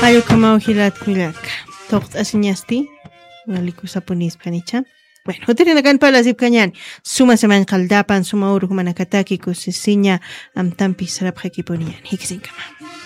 Ayo kama hilat kuilak. Tokt asinyasti. Ngaliku sapunis panicha. Bueno, hoterinakan pala zipkanyan. Suma seman kaldapan suma uruk manakataki kusisinya am tampi sarap hakiponian. Hiksin kama.